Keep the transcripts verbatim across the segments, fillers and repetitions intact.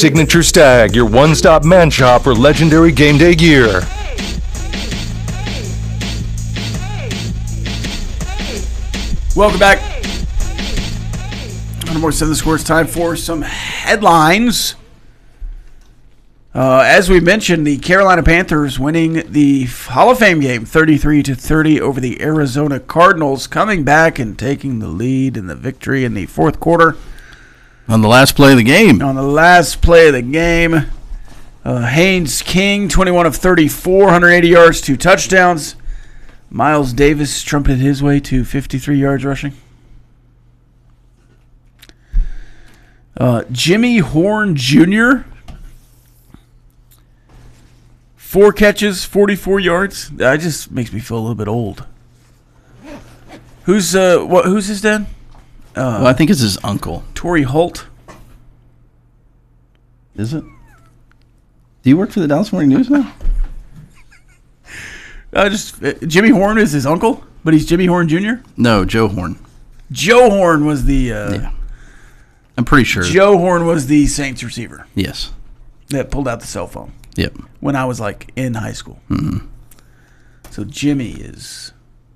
Signature Stag, your one-stop man shop for legendary game day gear. Welcome back. one more seven scores. Time for some headlines. Uh, as we mentioned, the Carolina Panthers winning the Hall of Fame game thirty-three to thirty over the Arizona Cardinals, coming back and taking the lead in the victory in the fourth quarter. On the last play of the game. On the last play of the game, uh, Haynes King, twenty-one of thirty-four, one hundred eighty yards, two touchdowns. Miles Davis trumpeted his way to fifty-three yards rushing. Uh, Jimmy Horn Junior Four catches, forty-four yards. That just makes me feel a little bit old. Who's uh what? Who's his dad? Uh, well, I think it's his uncle. Torrey Holt. Is it? Do you work for the Dallas Morning News now? Uh, just uh, Jimmy Horn is his uncle, but he's Jimmy Horn Junior No, Joe Horn. Joe Horn was the. Uh, yeah. I'm pretty sure. Joe Horn was the Saints receiver. Yes. That pulled out the cell phone. Yep. When I was like in high school. Mm-hmm. So Jimmy is.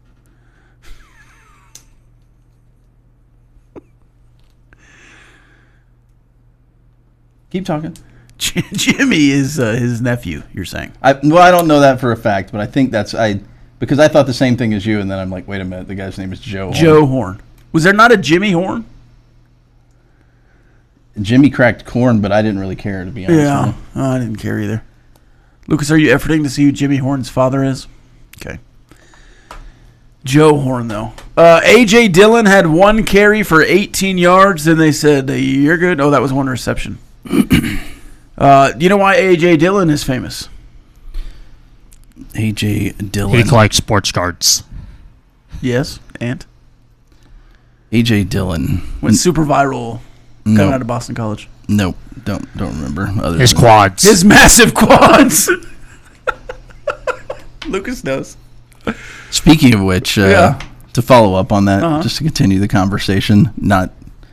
Keep talking. Jimmy is uh, his nephew, you're saying? I, well, I don't know that for a fact, but I think that's I because I thought the same thing as you, and then I'm like, wait a minute, the guy's name is Joe Horn. Joe Horn. Was there not a Jimmy Horn? Jimmy cracked corn, but I didn't really care, to be honest. Yeah, with you. oh, I didn't care either. Lucas, are you efforting to see who Jimmy Horn's father is? Okay. Joe Horn, though. Uh, A J. Dillon had one carry for eighteen yards. Then they said, you're good. Oh, that was one reception. uh, do you know why A J. Dillon is famous? A J. Dillon. He collects sports cards. Yes, and? A J. Dillon. Went super viral coming Nope. out of Boston College. Nope, don't don't remember. Other His than quads. His massive quads. Lucas knows. Speaking of which, uh, Yeah. to follow up on that, Uh-huh. just to continue the conversation, not.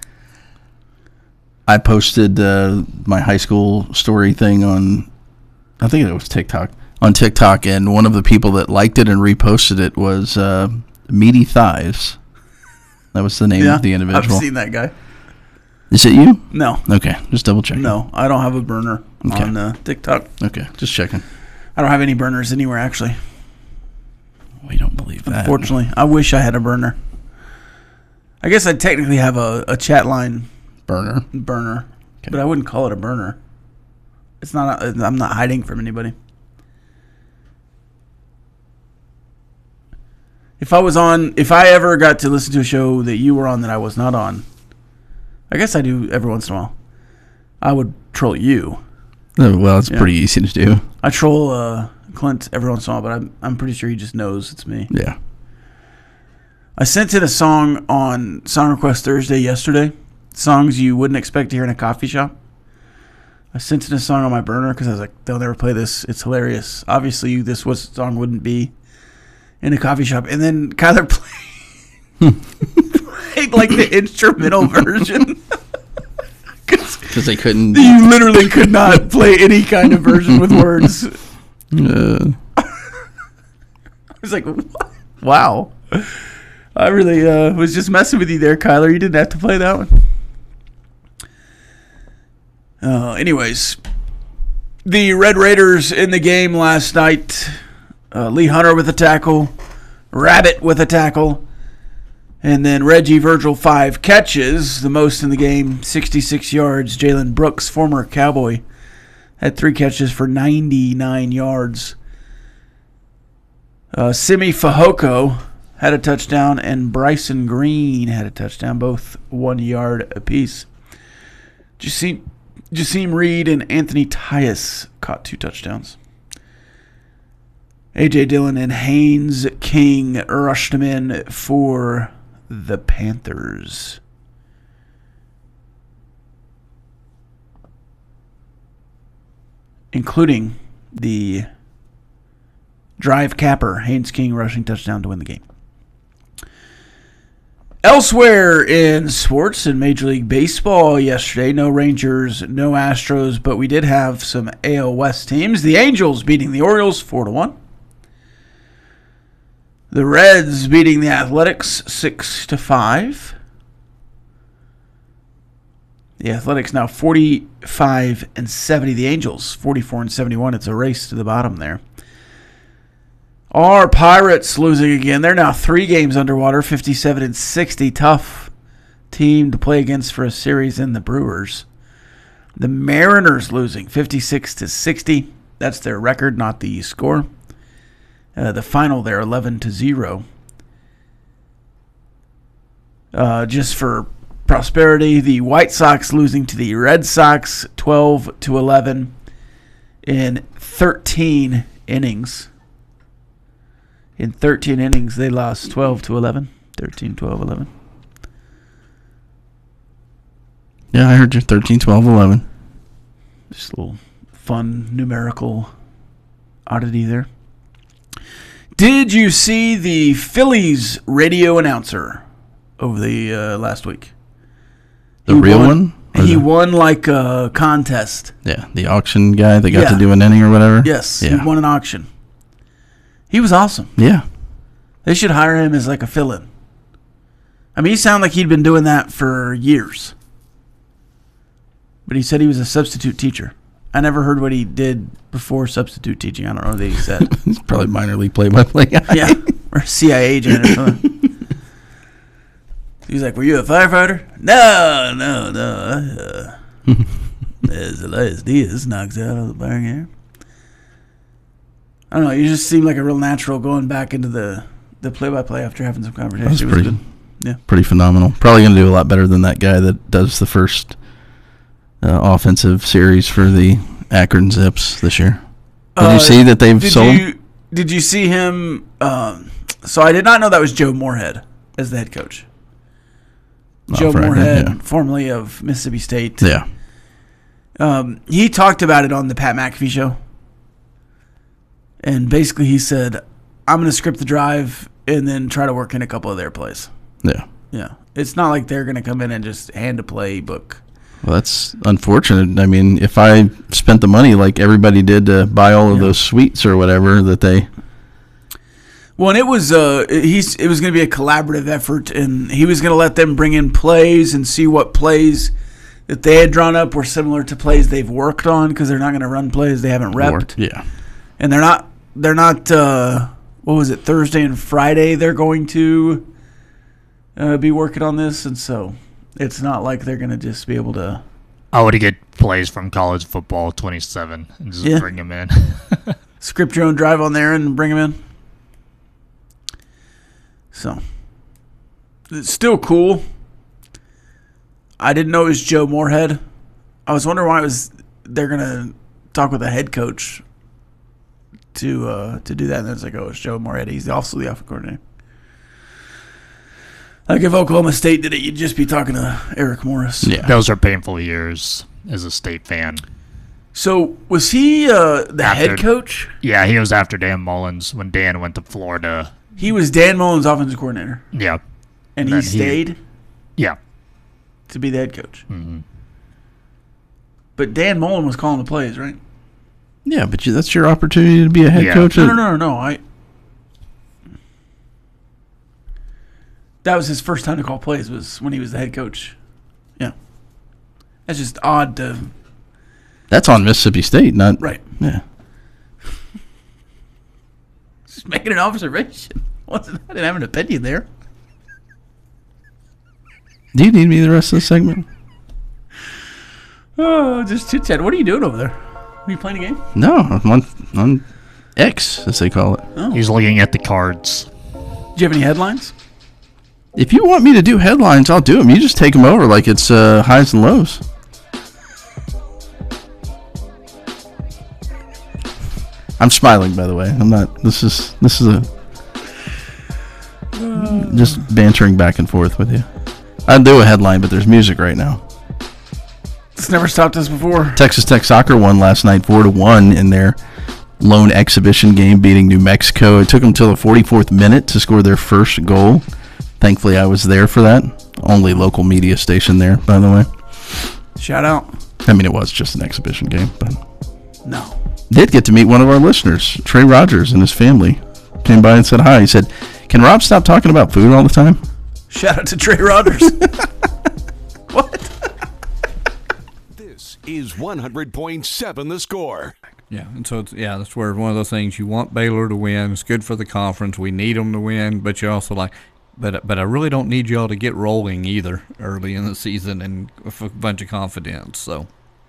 I posted uh, my high school story thing on, I think it was TikTok, on TikTok, and one of the people that liked it and reposted it was uh, Meaty Thighs. That was the name Yeah, of the individual. I've seen that guy. Is it you? No. Okay, just double checking. No, I don't have a burner Okay. on uh, TikTok. Okay, just checking. I don't have any burners anywhere, actually. We don't believe that. Unfortunately, I wish I had a burner. I guess I technically have a, a chat line Burner. burner, Okay. but I wouldn't call it a burner. It's not. A, I'm not hiding from anybody. If I was on, if I ever got to listen to a show that you were on that I was not on, I guess I do every once in a while, I would troll you. Oh, well, it's Yeah. pretty easy to do. I troll uh, Clint every once in a while, but I'm I'm pretty sure he just knows it's me. Yeah. I sent in a song on Song Request Thursday yesterday. Songs you wouldn't expect to hear in a coffee shop. I sent in a song on my burner because I was like, they'll never play this. It's hilarious. Obviously, this was song wouldn't be in a coffee shop. And then Kyler played, played like the instrumental version. Because they couldn't. You literally could not play any kind of version with words. Uh, I was like, what? Wow. I really uh, was just messing with you there, Kyler. You didn't have to play that one. Uh, anyways, the Red Raiders in the game last night. Uh, Lee Hunter with a tackle. Rabbit with a tackle. And then Reggie Virgil, five catches, the most in the game, sixty-six yards. Jalen Brooks, former Cowboy, had three catches for ninety-nine yards. Uh, Simi Fehoko had a touchdown, and Bryson Green had a touchdown, both one yard apiece. Jasim, Jasim Reed and Anthony Tyus caught two touchdowns. A J. Dillon and Haynes King rushed them in for the Panthers. Including the drive capper, Haynes King rushing touchdown to win the game. Elsewhere in sports in Major League Baseball yesterday, no Rangers, no Astros, but we did have some A L West teams. The Angels beating the Orioles four to one. The Reds beating the Athletics six to five. The Athletics now forty-five and seventy. The Angels forty-four and seventy-one. It's a race to the bottom there. Our Pirates losing again. They're now three games underwater, fifty-seven and sixty. Tough team to play against for a series in the Brewers. The Mariners losing fifty-six to sixty. That's their record, not the score. Uh, the final there, eleven to zero. Uh, just for prosperity, the White Sox losing to the Red Sox twelve to eleven in thirteen innings. In thirteen innings, they lost twelve to eleven. thirteen, twelve, eleven. Yeah, I heard you. thirteen, twelve, eleven. Just a little fun numerical oddity there. Did you see the Phillies radio announcer over the uh, last week? The he real won, one? Or He the, won like a contest. Yeah, the auction guy that got Yeah. to do an inning or whatever? Yes, Yeah. he won an auction. He was awesome. Yeah. They should hire him as like a fill-in. I mean, he sounded like he'd been doing that for years. But he said he was a substitute teacher. I never heard what he did before substitute teaching. I don't know what he said. He's probably minor league play-by-play guy. Yeah, or a C I A agent or something. He's like, were you a firefighter? No, no, no. Uh, as Elias Diaz knocks out of the burning air. I don't know. You just seem like a real natural going back into the, the play-by-play after having some conversation. That's It was pretty, good. Yeah. pretty phenomenal. Probably going to do a lot better than that guy that does the first uh, offensive series for the Akron Zips this year. Did Uh, you see that they've Did sold? you did you see him? Um, so I did not know that was Joe Moorhead as the head coach. Oh, Joe Franklin, Moorhead, yeah. formerly of Mississippi State. Yeah. Um, he talked about it on the Pat McAfee show. And basically he said, I'm going to script the drive and then try to work in a couple of their plays. Yeah. Yeah. It's not like they're going to come in and just hand a play book. Well, that's unfortunate. I mean, if I spent the money like everybody did to buy all of Yeah. those suites or whatever that they... Well, and it was uh, he's it was going to be a collaborative effort, and he was going to let them bring in plays and see what plays that they had drawn up were similar to plays they've worked on, because they're not going to run plays they haven't repped, Worked. Yeah. and they're not they're not uh, what was it Thursday and Friday they're going to uh, be working on this, and so it's not like they're going to just be able to. I would get plays from college football twenty-seven and just Yeah. bring them in. Script your own drive on there and bring them in. So, it's still cool. I didn't know it was Joe Moorhead. I was wondering why it was they're gonna talk with a head coach to uh, to do that, and then it's like, oh, it's Joe Moorhead. He's also the offensive coordinator. Like if Oklahoma State did it, you'd just be talking to Eric Morris. Yeah. Those are painful years as a State fan. So was he uh, the After- head coach? Yeah, he was after Dan Mullins when Dan went to Florida. He was Dan Mullen's offensive coordinator, Yeah. and he Then he- stayed Yeah. to be the head coach. hmm But Dan Mullen was calling the plays, right? Yeah, but you, that's your opportunity to be a head Yeah. coach. No, at- no, no, no, no. I. That was his first time to call plays. Was when he was the head coach. Yeah. That's just odd to. That's on Mississippi State, not... Right. Yeah. Just making an observation. Wasn't I didn't have an opinion there. Do you need me the rest of the segment? Oh, just chit chat. What are you doing over there? Are you playing a game? No, I'm on, on X, as they call it. He's looking at the cards. Do you have any headlines? If you want me to do headlines, I'll do them. You just take them over like it's uh, highs and lows. I'm smiling, by the way. I'm not. This is this is a just bantering back and forth with you. I'd do a headline, but there's music right now. It's never stopped us before. Texas Tech soccer won last night four to one in their lone exhibition game, beating New Mexico. It took them till the forty-fourth minute to score their first goal. thankfully I was there for that. Only local media station there, by the way. Shout out. I mean, it was just an exhibition game, but No. did get to meet one of our listeners, Trey Rogers, and his family. Came by and said hi. He said, "Can Rob stop talking about food all the time?" Shout out to Trey Rogers. What? This is one hundred point seven The Score. Yeah, and so it's, yeah, that's where one of those things you want Baylor to win. It's good for the conference. We need them to win, but you also like, but but I really don't need y'all to get rolling either early in the season and with a bunch of confidence. So,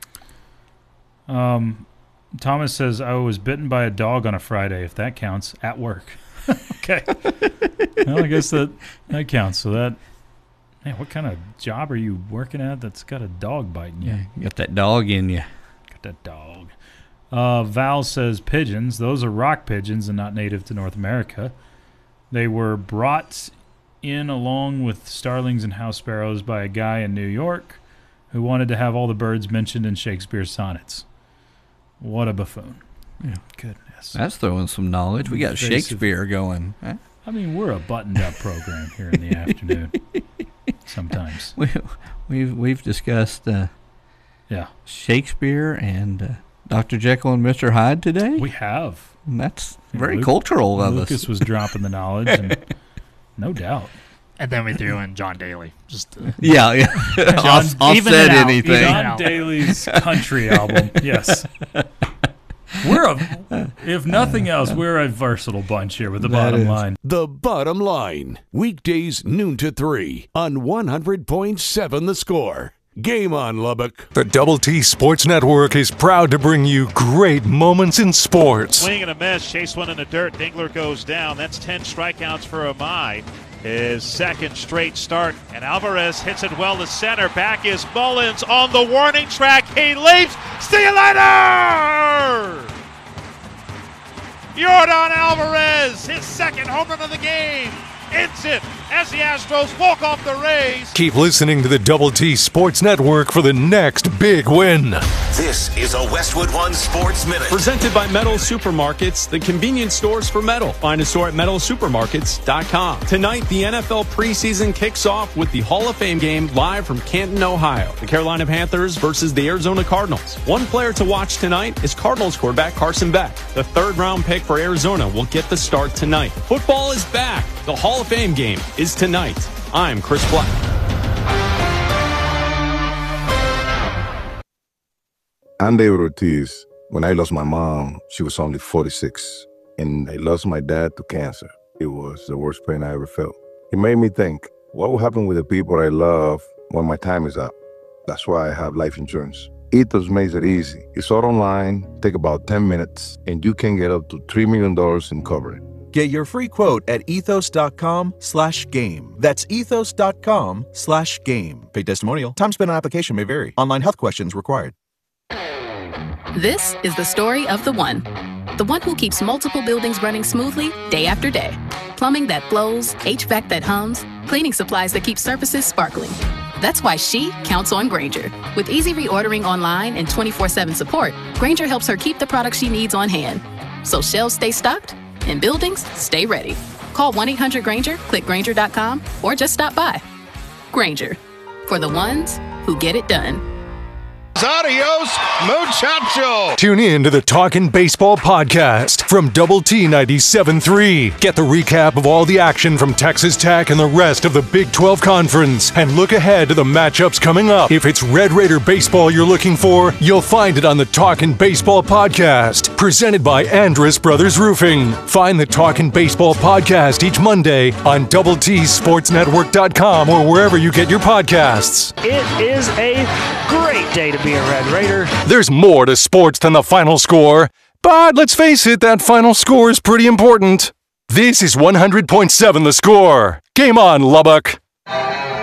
Um, Thomas says, I was bitten by a dog on a Friday, if that counts, at work. Okay. Well, I guess that, that counts. So that, man, what kind of job are you working at that's got a dog biting you? yeah, you got that dog in you. Got that dog. Uh, Val says pigeons. Those are rock pigeons and not native to North America. They were brought in along with starlings and house sparrows by a guy in New York who wanted to have all the birds mentioned in Shakespeare's sonnets. What a buffoon. Yeah. Goodness. That's throwing some knowledge. We got Invasive. Shakespeare going. Huh? I mean, we're a buttoned-up program here in the afternoon. Sometimes. We, we've we've discussed uh, Yeah. Shakespeare and uh, Doctor Jekyll and Mister Hyde today. We have. And that's Yeah, very Luke- cultural of Lucas us. was dropping the knowledge, and no doubt. And then we threw in John Daly. Just uh, Yeah, yeah. I'll, I'll even said it out. anything. Even John Daly's country album. Yes. We're a, if nothing else, we're a versatile bunch here with the That bottom is. line. The Bottom Line. Weekdays noon to three on one hundred point seven The Score. Game on, Lubbock. The Double T Sports Network is proud to bring you great moments in sports. Swing and a miss. Chase one in the dirt. Dingler goes down. That's ten strikeouts for Amai. His second straight start. And Alvarez hits it well to center. Back is Mullins on the warning track. He leaps. See you later! Yordan Alvarez, his second home run of the game. Ends it as the Astros walk off the Rays. Keep listening to the Double T Sports Network for the next big win. This is a Westwood One Sports Minute. Presented by Metal Supermarkets, the convenience stores for metal. Find a store at metal supermarkets dot com. Tonight, the N F L preseason kicks off with the Hall of Fame game live from Canton, Ohio. The Carolina Panthers versus the Arizona Cardinals. One player to watch tonight is Cardinals quarterback Carson Beck. The third round pick for Arizona will get the start tonight. Football is back. The Hall of Fame game is tonight. I'm Chris Black. I'm David Ortiz. When I lost my mom, she was only forty-six, and I lost my dad to cancer. It was the worst pain I ever felt. It made me think, what will happen with the people I love when my time is up? That's why I have life insurance. Ethos makes it easy. It's all online, take about ten minutes, and you can get up to three million dollars in coverage. Get your free quote at ethos.com slash game. That's ethos.com slash game. Paid testimonial. Time spent on application may vary. Online health questions required. This is the story of the one. The one who keeps multiple buildings running smoothly day after day. Plumbing that flows, H V A C that hums, cleaning supplies that keep surfaces sparkling. That's why she counts on Grainger. With easy reordering online and twenty-four seven support, Grainger helps her keep the products she needs on hand. So shelves stay stocked and buildings stay ready. Call one eight hundred Grainger, click Grainger dot com, or just stop by. Grainger, for the ones who get it done. Adios, muchacho. Tune in to the Talkin' Baseball podcast from Double T ninety-seven point three. Get the recap of all the action from Texas Tech and the rest of the Big twelve Conference. And look ahead to the matchups coming up. If it's Red Raider baseball you're looking for, you'll find it on the Talkin' Baseball podcast, presented by Andrus Brothers Roofing. Find the Talkin' Baseball podcast each Monday on double t sports network dot com or wherever you get your podcasts. It is a great day to be a Red Raider. There's more to sports than the final score, but let's face it, that final score is pretty important. This is one hundred point seven The Score. Game on, Lubbock.